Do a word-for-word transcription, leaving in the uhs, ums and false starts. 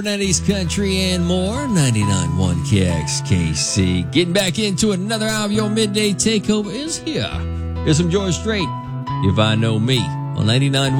nineties country and more. ninety-nine point one K X K C. Getting back into another hour of your midday takeover is here. Here's some George Strait. If I Know Me on ninety-nine point one